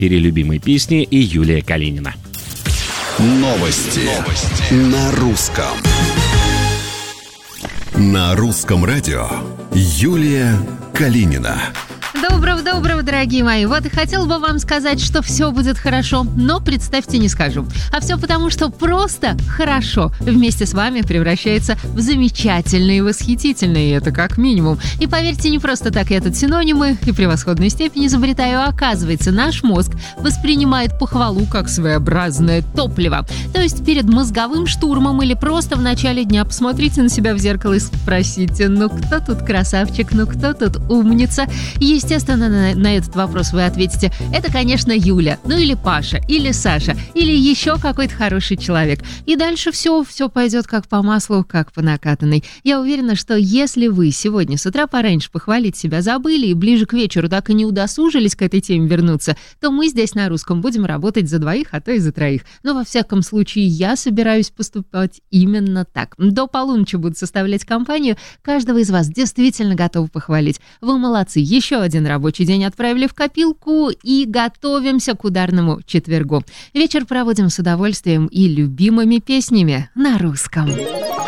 перелюбимой песни и Юлия Калинина. Новости на русском. На русском радио Юлия Калинина. Доброго, дорогие мои. Вот и хотела бы вам сказать, что все будет хорошо, но, представьте, не скажу. А все потому, что просто хорошо вместе с вами превращается в замечательно и восхитительно, и это как минимум. И поверьте, не просто так я тут синонимы и превосходной степени изобретаю, а оказывается, наш мозг воспринимает похвалу как своеобразное топливо. То есть перед мозговым штурмом или просто в начале дня посмотрите на себя в зеркало и спросите, ну кто тут красавчик, ну кто тут умница? Естественно, на этот вопрос вы ответите: это, конечно, Юля, ну или Паша, или Саша, или еще какой-то хороший человек. И дальше все пойдет как по маслу, как по накатанной. Я уверена, что если вы сегодня с утра пораньше похвалить себя забыли и ближе к вечеру так и не удосужились к этой теме вернуться, то мы здесь на русском будем работать за двоих, а то и за троих. Но во всяком случае я собираюсь поступать именно так. До полуночи буду составлять компанию, каждого из вас действительно готова похвалить. Вы молодцы, еще один рабочий день отправили в копилку и готовимся к ударному четвергу. Вечер проводим с удовольствием и любимыми песнями на русском.